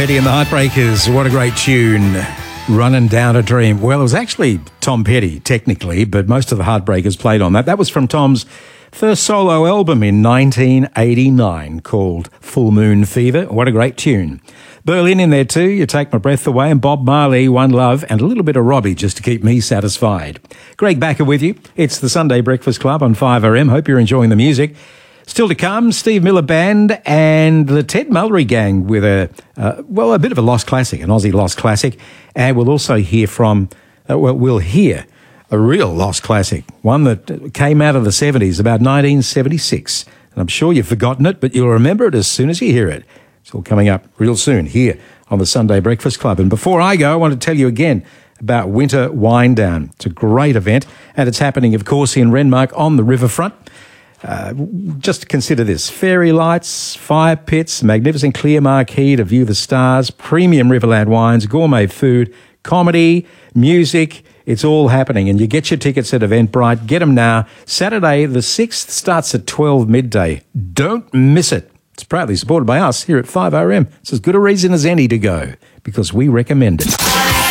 Petty and the Heartbreakers. What a great tune. Running Down a Dream. Well, it was actually Tom Petty, technically, but most of the Heartbreakers played on that. That was from Tom's first solo album in 1989 called Full Moon Fever. What a great tune. Berlin in there too, You Take My Breath Away, and Bob Marley, One Love, and a little bit of Robbie just to keep me satisfied. Greg Backer with you. It's the Sunday Breakfast Club on 5RM. Hope you're enjoying the music. Still to come, Steve Miller Band and the Ted Mullery Gang with a bit of a lost classic, an Aussie lost classic. And we'll also hear from, we'll hear a real lost classic, one that came out of the 70s, about 1976. And I'm sure you've forgotten it, but you'll remember it as soon as you hear it. It's all coming up real soon here on the Sunday Breakfast Club. And before I go, I want to tell you again about Winter Wine Down. It's a great event, and it's happening, of course, in Renmark on the riverfront. Just consider this: fairy lights, fire pits, magnificent clear marquee to view the stars, premium Riverland wines, gourmet food, comedy, music. It's all happening, and you get your tickets at Eventbrite. Get them now. Saturday the 6th starts at 12 midday. Don't miss it. It's proudly supported by us here at 5RM. It's as good a reason as any to go, because we recommend it.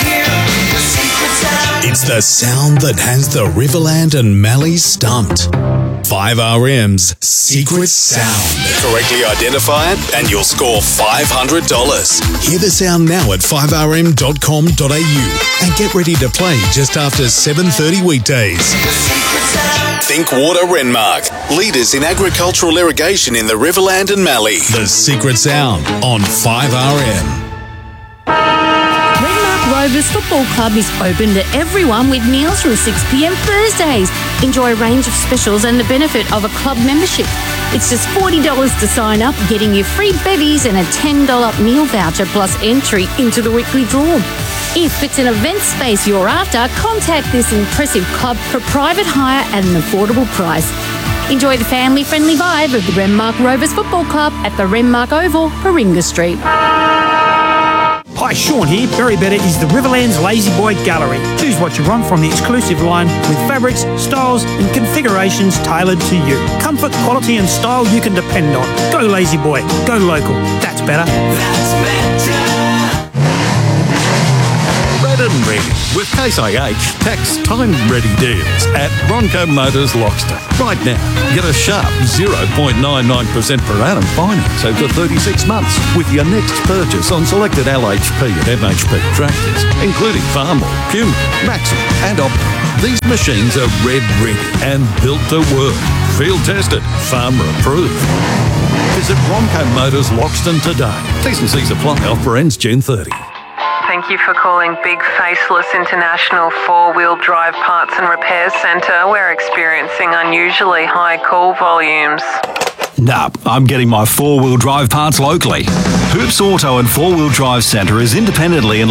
It's the sound that has the Riverland and Mallee stumped. 5RM's Secret Sound. Correctly identify it and you'll score $500. Hear the sound now at 5rm.com.au and get ready to play just after 7:30 weekdays. Think Water Renmark, leaders in agricultural irrigation in the Riverland and Mallee. The Secret Sound on 5RM. Rovers Football Club is open to everyone with meals from 6 p.m. Thursdays. Enjoy a range of specials and the benefit of a club membership. It's just $40 to sign up, getting you free bevies and a $10 meal voucher plus entry into the weekly draw. If it's an event space you're after, contact this impressive club for private hire at an affordable price. Enjoy the family-friendly vibe of the Renmark Rovers Football Club at the Renmark Oval, Paringa Street. Hi, Sean here. Berry Better is the Riverland's Lazy Boy Gallery. Choose what you want from the exclusive line with fabrics, styles and configurations tailored to you. Comfort, quality and style you can depend on. Go Lazy Boy. Go local. That's better. That's better. Red and ready with Case IH tax time ready deals at Bronco Motors Loxton. Right now, get a sharp 0.99% per annum finance over 36 months with your next purchase on selected LHP and MHP tractors, including Farmall, Puma, Maxim and Optima. These machines are red ready and built to work. Field tested, farmer approved. Visit Bronco Motors Loxton today. T's and C's apply. Offer ends June 30. Thank you for calling Big Faceless International 4-Wheel Drive Parts and Repairs Centre. We're experiencing unusually high call volumes. Nah, I'm getting my 4-wheel drive parts locally. Hoops Auto and 4-Wheel Drive Centre is independently and